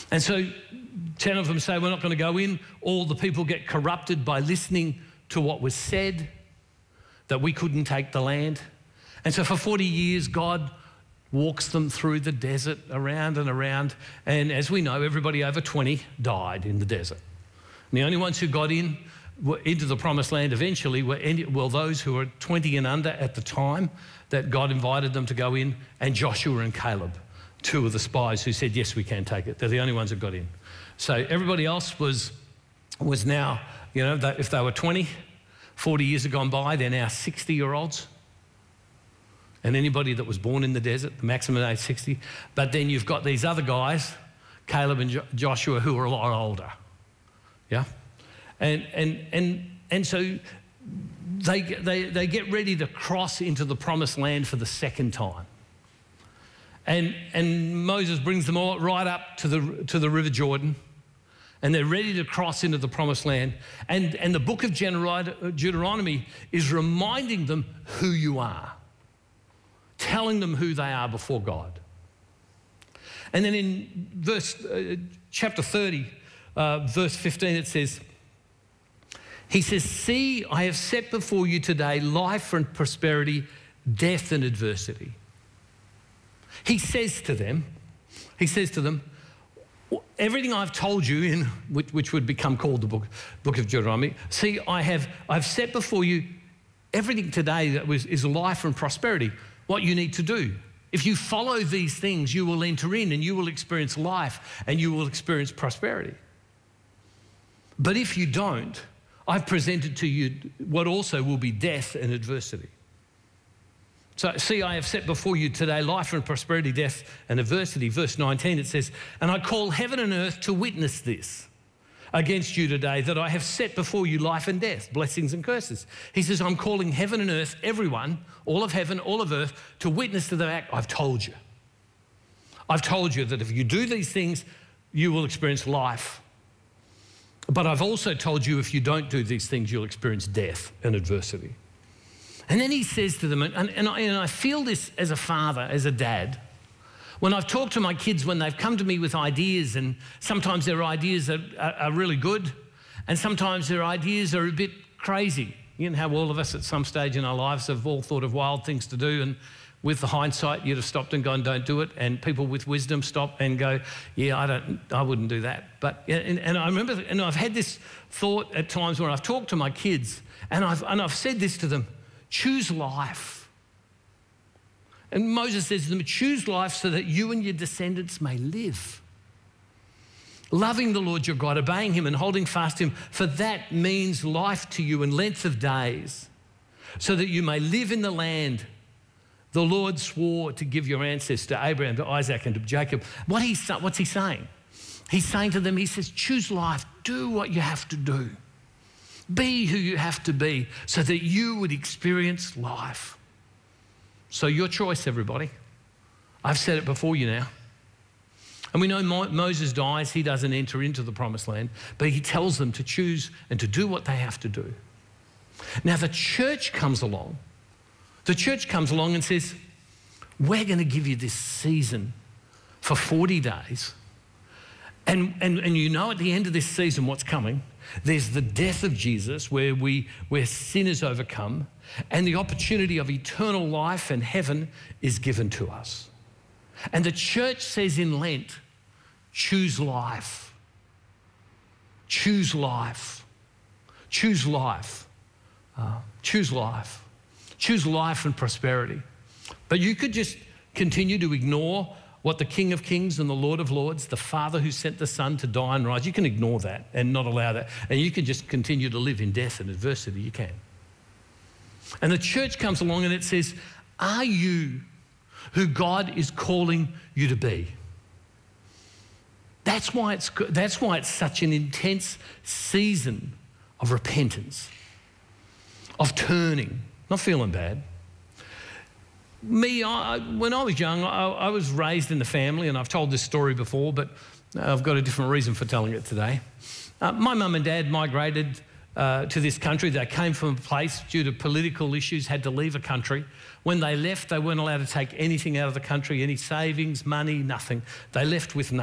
And so 10 of them say, we're not going to go in. All the people get corrupted by listening to what was said, that we couldn't take the land. And so for 40 years, God walks them through the desert around and around. And as we know, everybody over 20 died in the desert. And the only ones who got into the promised land eventually were those who were 20 and under at the time that God invited them to go in, and Joshua and Caleb, two of the spies who said, yes, we can take it. They're the only ones that got in. So everybody else was now, if they were 20, 40 years have gone by, they're now 60-year-olds. And anybody that was born in the desert, the maximum age 60. But then you've got these other guys, Caleb and Joshua, who are a lot older. Yeah? And so they get ready to cross into the promised land for the second time. And Moses brings them all right up to the River Jordan, and they're ready to cross into the promised land. And the book of Deuteronomy is reminding them who you are, telling them who they are before God. And then in chapter 30, verse 15, it says, he says, see, I have set before you today life and prosperity, death and adversity. He says to them, everything I've told you in which would become called the book of Deuteronomy, see, I've set before you everything today that is life and prosperity, what you need to do. If you follow these things, you will enter in and you will experience life and you will experience prosperity. But if you don't, I've presented to you what also will be death and adversity. So, see, I have set before you today life and prosperity, death and adversity. Verse 19, it says, and I call heaven and earth to witness this against you today, that I have set before you life and death, blessings and curses. He says, I'm calling heaven and earth, everyone, all of heaven, all of earth, to witness to the fact I've told you. I've told you that if you do these things, you will experience life. But I've also told you if you don't do these things, you'll experience death and adversity. And then he says to them, and I feel this as a father, as a dad, when I've talked to my kids, when they've come to me with ideas, and sometimes their ideas are really good, and sometimes their ideas are a bit crazy. You know how all of us at some stage in our lives have all thought of wild things to do, and with the hindsight, you'd have stopped and gone, don't do it. And people with wisdom stop and go, yeah, I wouldn't do that. But, and I remember, and I've had this thought at times when I've talked to my kids, and I've said this to them, choose life. And Moses says to them, choose life so that you and your descendants may live. Loving the Lord your God, obeying him and holding fast to him, for that means life to you and length of days, so that you may live in the land the Lord swore to give your ancestors, to Abraham, to Isaac, and to Jacob. What's he saying? He's saying to them, he says, choose life, do what you have to do. Be who you have to be so that you would experience life. So your choice, everybody. I've said it before you now. And we know Moses dies, he doesn't enter into the promised land, but he tells them to choose and to do what they have to do. Now the church comes along. The church comes along and says, we're going to give you this season for 40 days. And you know at the end of this season what's coming. There's the death of Jesus where sin is overcome, and the opportunity of eternal life and heaven is given to us. And the church says in Lent, choose life. Choose life. Choose life. Choose life. Choose life and prosperity. But you could just continue to ignore what the King of Kings and the Lord of Lords, the Father who sent the Son to die and rise, you can ignore that and not allow that. And you can just continue to live in death and adversity. You can. And the church comes along and it says, are you who God is calling you to be? That's why it's such an intense season of repentance, of turning, not feeling bad. When I was young, I was raised in the family, and I've told this story before, but I've got a different reason for telling it today. My mum and dad migrated to this country. They came from a place due to political issues, had to leave a country. When they left, they weren't allowed to take anything out of the country, any savings, money, nothing. They left with nothing.